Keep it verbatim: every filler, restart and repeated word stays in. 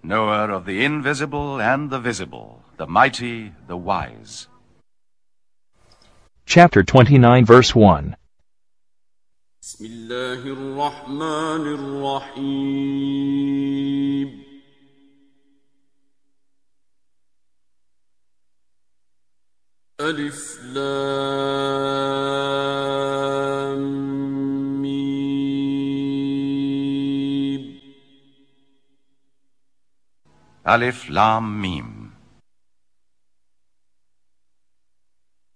knower of the invisible and the visible, the mighty, the wise. Chapter twenty-nine, verse one. بسم الله الرحمن الرحيم. ألف لام ميم. Alif Lam Mim.